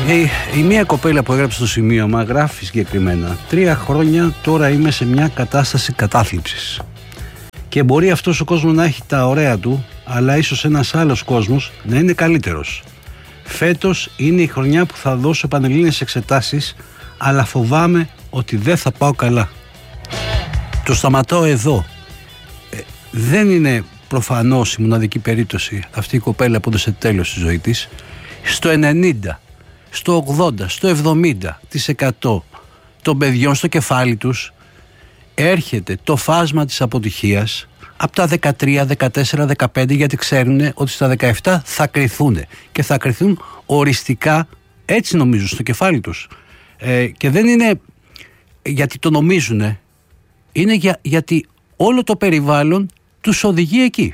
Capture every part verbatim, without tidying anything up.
Η, η μία κοπέλα που έγραψε το σημείωμα γράφει συγκεκριμένα: τρία χρόνια τώρα είμαι σε μια κατάσταση κατάθλιψης. Και μπορεί αυτός ο κόσμος να έχει τα ωραία του, αλλά ίσως ένας άλλος κόσμος να είναι καλύτερος. Φέτος είναι η χρονιά που θα δώσω πανελλήνιες εξετάσεις, αλλά φοβάμαι ότι δεν θα πάω καλά. Το σταματάω εδώ. Ε, δεν είναι προφανώς η μοναδική περίπτωση αυτή η κοπέλα που έδωσε τέλος στη ζωή της. Στο ενενήντα, στο ογδόντα, στο εβδομήντα τοις εκατό των παιδιών στο κεφάλι τους έρχεται το φάσμα της αποτυχίας από τα δεκατρία, δεκατέσσερα, δεκαπέντε, γιατί ξέρουν ότι στα δεκαεπτά θα κριθούν και θα κριθούν οριστικά, έτσι νομίζουν στο κεφάλι τους. Ε, και δεν είναι γιατί το νομίζουν, είναι για, γιατί όλο το περιβάλλον τους οδηγεί εκεί.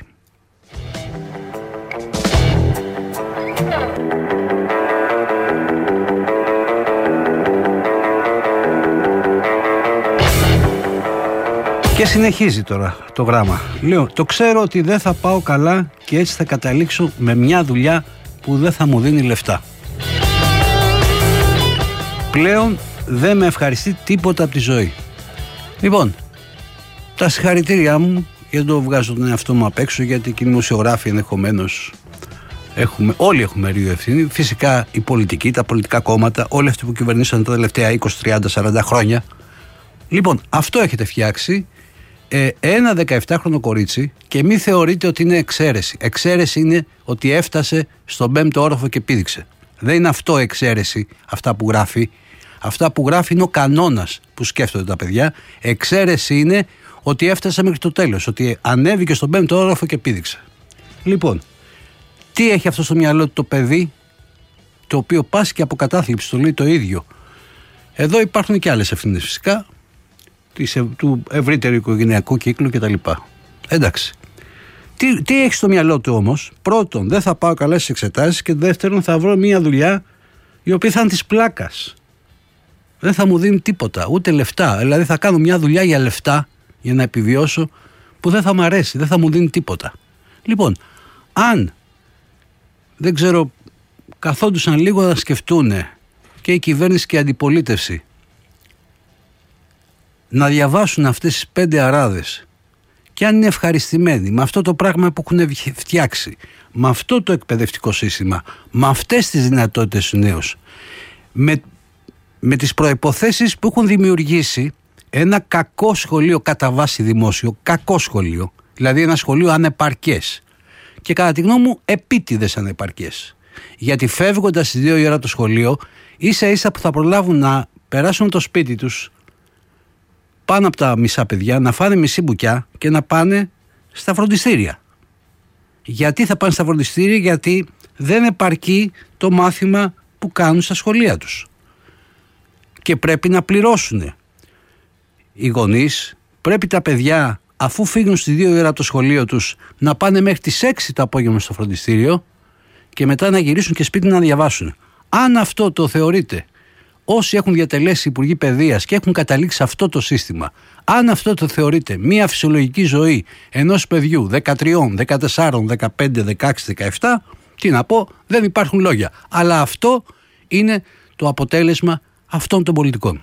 Και συνεχίζει τώρα το γράμμα. Λέω: το ξέρω ότι δεν θα πάω καλά και έτσι θα καταλήξω με μια δουλειά που δεν θα μου δίνει λεφτά. Πλέον δεν με ευχαριστεί τίποτα από τη ζωή. Λοιπόν, τα συγχαρητήριά μου, γιατί το βγάζω τον εαυτό μου απ' έξω, γιατί και οι δημοσιογράφοι ενδεχομένως έχουμε, όλοι έχουμε ρίου ευθύνη. Φυσικά οι πολιτικοί, τα πολιτικά κόμματα, όλοι αυτοί που κυβερνήσαν τα τελευταία είκοσι, τριάντα, σαράντα χρόνια. Λοιπόν, αυτό έχετε φτιάξει. Ε, ένα δεκαεπτάχρονο κορίτσι, και μη θεωρείτε ότι είναι εξαίρεση. Εξαίρεση είναι ότι έφτασε στον πέμπτο όροφο και πήδηξε. Δεν είναι αυτό εξαίρεση, αυτά που γράφει. Αυτά που γράφει είναι ο κανόνας που σκέφτονται τα παιδιά. Εξαίρεση είναι ότι έφτασε μέχρι το τέλος, ότι ανέβηκε στον πέμπτο όροφο και πήδηξε. Λοιπόν, τι έχει αυτό στο μυαλό του το παιδί, το οποίο πάσχει από κατάθλιψη, το λέει το ίδιο. Εδώ υπάρχουν και άλλες ευθύνες φυσικά, του ευρύτερου οικογενειακού κύκλου κτλ. Εντάξει. Τι, τι έχει στο μυαλό του όμως? Πρώτον, δεν θα πάω καλά στις εξετάσεις, και δεύτερον, θα βρω μια δουλειά η οποία θα είναι της πλάκας. Δεν θα μου δίνει τίποτα, ούτε λεφτά. Δηλαδή θα κάνω μια δουλειά για λεφτά, για να επιβιώσω, που δεν θα μου αρέσει, δεν θα μου δίνει τίποτα. Λοιπόν, αν, δεν ξέρω, καθόντουσαν λίγο να σκεφτούν και η κυβέρνηση και η αντιπολίτευση, να διαβάσουν αυτές τις πέντε αράδες, και αν είναι ευχαριστημένοι με αυτό το πράγμα που έχουν φτιάξει, με αυτό το εκπαιδευτικό σύστημα, με αυτές τις δυνατότητες στους νέους, με, με τις προϋποθέσεις που έχουν δημιουργήσει ένα κακό σχολείο κατά βάση δημόσιο, κακό σχολείο, δηλαδή ένα σχολείο ανεπαρκές, και κατά τη γνώμη μου επίτηδες ανεπαρκές, γιατί φεύγοντας στις δύο η ώρα το σχολείο, ίσα ίσα που θα προλάβουν να περάσουν το σπίτι τους πάνω από τα μισά παιδιά, να φάνε μισή μπουκιά και να πάνε στα φροντιστήρια. Γιατί θα πάνε στα φροντιστήρια? Γιατί δεν επαρκεί το μάθημα που κάνουν στα σχολεία τους. Και πρέπει να πληρώσουν οι γονείς, πρέπει τα παιδιά, αφού φύγουν στις δύο ώρα από το σχολείο τους, να πάνε μέχρι τις έξι το απόγευμα στο φροντιστήριο και μετά να γυρίσουν και σπίτι να διαβάσουν. Αν αυτό το θεωρείτε, όσοι έχουν διατελέσει υπουργοί παιδείας και έχουν καταλήξει σε αυτό το σύστημα, αν αυτό το θεωρείτε μια φυσιολογική ζωή ενός παιδιού δεκατρία, δεκατέσσερα, δεκαπέντε, δεκαέξι, δεκαεπτά, τι να πω, δεν υπάρχουν λόγια. Αλλά αυτό είναι το αποτέλεσμα αυτών των πολιτικών.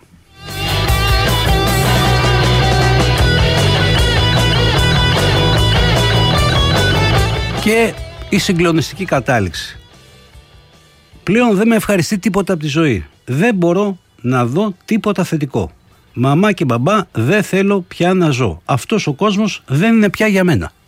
Και η συγκλονιστική κατάληξη. Πλέον δεν με ευχαριστεί τίποτα από τη ζωή. Δεν μπορώ να δω τίποτα θετικό. Μαμά και μπαμπά, δεν θέλω πια να ζω. Αυτός ο κόσμος δεν είναι πια για μένα.